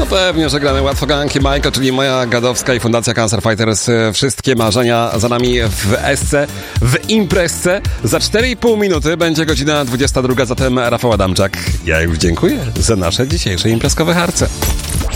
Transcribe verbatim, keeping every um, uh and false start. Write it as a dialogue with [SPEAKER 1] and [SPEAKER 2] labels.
[SPEAKER 1] pewnie, że gramy łatwo ganki Majko, czyli moja gadowska i Fundacja Cancer Fighters. Wszystkie marzenia za nami w Esce, w imprezce. Za cztery i pół minuty będzie godzina dwudziesta druga, zatem Rafał Adamczak. Ja już dziękuję za nasze dzisiejsze imprezkowe harce.